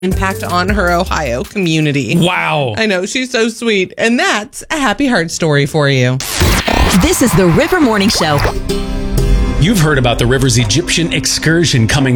impact on her Ohio community. Wow. I know, she's so sweet. And that's a happy heart story for you. This is the River Morning Show. You've heard about the River's Egyptian excursion coming